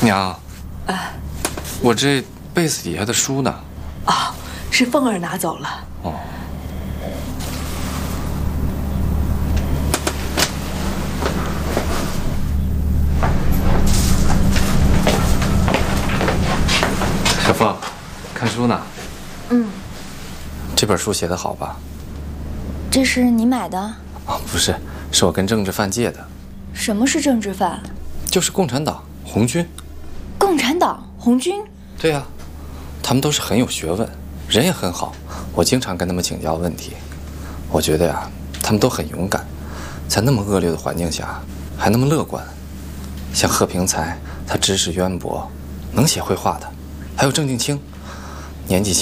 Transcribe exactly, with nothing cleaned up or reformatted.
娘，哎，我这被子底下的书呢？ 哦，是凤儿拿走了。哦。 小凤，看书呢？ 嗯。 这本书写得好吧？ 这是你买的？ 哦，不是，是我跟政治犯借的。 什么是政治犯？ 就是共产党红军。 共产党红军？ 对呀、啊，他们都是很有学问，人也很好。我经常跟他们请教问题。我觉得呀，他们都很勇敢，在那么恶劣的环境下还那么乐观。像贺平才，他知识渊博，能写绘画的；还有郑静清，年纪轻。